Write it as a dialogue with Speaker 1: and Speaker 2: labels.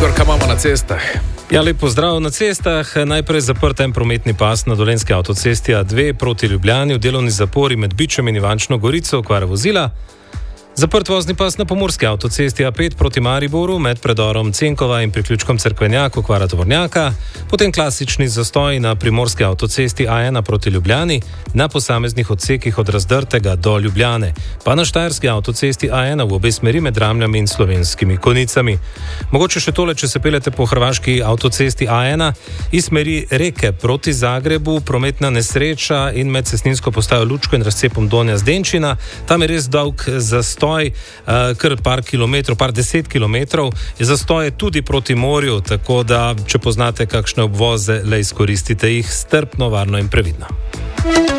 Speaker 1: Igor, kaj imamo na cestah?
Speaker 2: Ja, lep pozdrav na cestah. Najprej zaprt en prometni pas na Dolenjski avtocesti A2 proti Ljubljani, v delovni zapori med Bičem in Ivančno Gorico, okvara vozila. Zaprt vozni pas na Pomurski avtocesti A5 proti Mariboru med predorom Cenkova in priključkom Cerkvenjak, okvara tovornjaka, potem klasični zastoj na Primorski avtocesti A1 proti Ljubljani, na posameznih odsekih od Razdrtega do Ljubljane, pa na Štajerski avtocesti A1 v obe smeri med Ramljami in Slovenskimi Konjicami. Mogoče še tole, če se peljete po hrvaški avtocesti A1 iz smeri Reke proti Zagrebu, prometna nesreča in med cestninsko postajo Lučko in razcepom Donja Zdenčina, tam je res dolg zastoj, kar par kilometrov, par 10 kilometrov, je zastoj tudi proti morju, tako da, če poznate kakšne obvoze, le izkoristite jih strpno, varno in previdno.